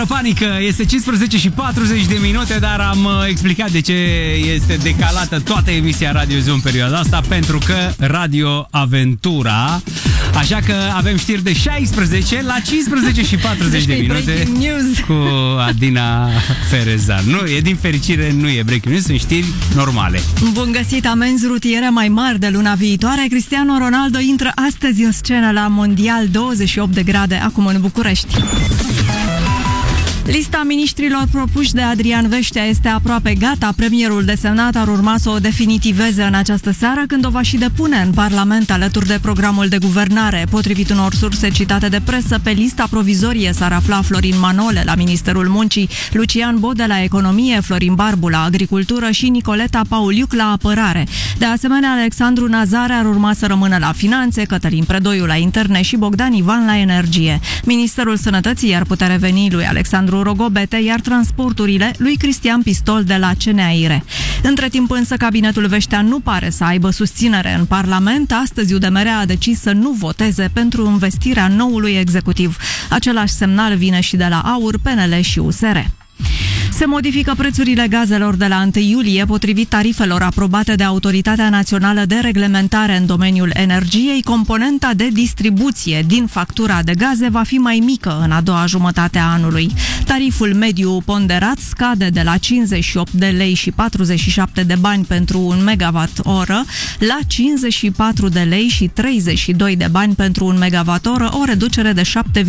Fără panică, este 15 și 40 de minute, dar am explicat de ce este decalată toată emisia Radio Zoo în perioada asta, pentru că Radio Aventura. Așa că avem știri de 16 la 15 și 40 de minute cu Adina Ferezan. Nu, e din fericire, nu e breaking news, sunt știri normale. Bun găsit, amenzi rutiere mai mari de luna viitoare. Cristiano Ronaldo intră astăzi în scenă la Mondial, 28 de grade acum în București. Lista miniștrilor propuși de Adrian Veștea este aproape gata. Premierul desemnat ar urma să o definitiveze în această seară, când o va și depune în Parlament alături de programul de guvernare. Potrivit unor surse citate de presă, pe lista provizorie s-ar afla Florin Manole la Ministerul Muncii, Lucian Bode la Economie, Florin Barbu la Agricultură și Nicoleta Pauliuc la Apărare. De asemenea, Alexandru Nazare ar urma să rămână la Finanțe, Cătălin Predoiu la Interne și Bogdan Ivan la Energie. Ministerul Sănătății ar putea reveni lui Alexandru Rogobete, iar transporturile lui Cristian Pistol de la CNAIRE. Între timp însă, cabinetul Veștea nu pare să aibă susținere în Parlament. Astăzi UDMR a decis să nu voteze pentru învestirea noului executiv. Același semnal vine și de la AUR, PNL și USR. Se modifică prețurile gazelor de la 1 iulie, potrivit tarifelor aprobate de Autoritatea Națională de Reglementare în domeniul energiei. Componenta de distribuție din factura de gaze va fi mai mică în a doua jumătate a anului. Tariful mediu ponderat scade de la 58 de lei și 47 de bani pentru un megawatt-oră la 54 de lei și 32 de bani pentru un megawatt-oră, o reducere de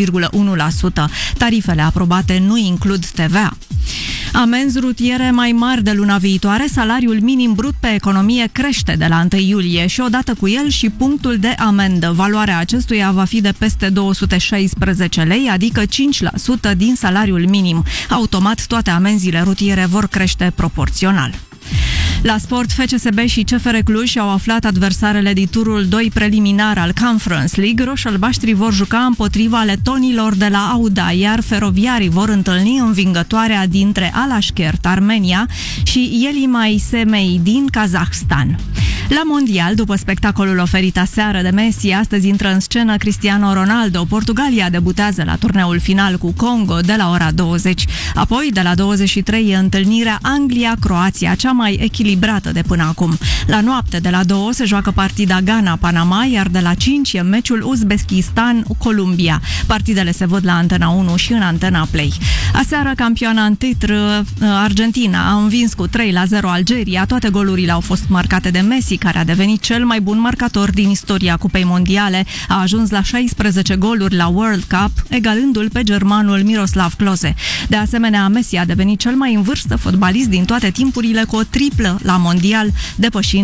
7,1%. Tarifele aprobate nu includ TVA. Amenzi rutiere mai mari de luna viitoare. Salariul minim brut pe economie crește de la 1 iulie și odată cu el și punctul de amendă. Valoarea acestuia va fi de peste 216 lei, adică 5% din salariul minim. Automat, toate amenziile rutiere vor crește proporțional. La sport, FCSB și CFR Cluj au aflat adversarele din turul 2 preliminar al Conference League. Roș-albaștrii vor juca împotriva letonilor de la Auda, iar feroviarii vor întâlni învingătoarea dintre Alashkert, Armenia, și Yelimay Semei din Kazahstan. La Mondial, după spectacolul oferit aseară de Messi, astăzi intră în scenă Cristiano Ronaldo. Portugalia debutează la turneul final cu Congo de la ora 20. Apoi, de la 23, e întâlnirea Anglia-Croația, cea mai echilibrată de până acum. La noapte, de la 2, se joacă partida Ghana-Panama, iar de la 5 e meciul Uzbekistan-Columbia. Partidele se văd la Antena 1 și în Antena Play. Aseară, campioana în titlu, Argentina, a învins cu 3-0 Algeria. Toate golurile au fost marcate de Messi, care a devenit cel mai bun marcator din istoria Cupei Mondiale. A ajuns la 16 goluri la World Cup, egalându-l pe germanul Miroslav Klose. De asemenea, Messi a devenit cel mai în vârstă fotbalist din toate timpurile cu o triplă la Mondial, depășind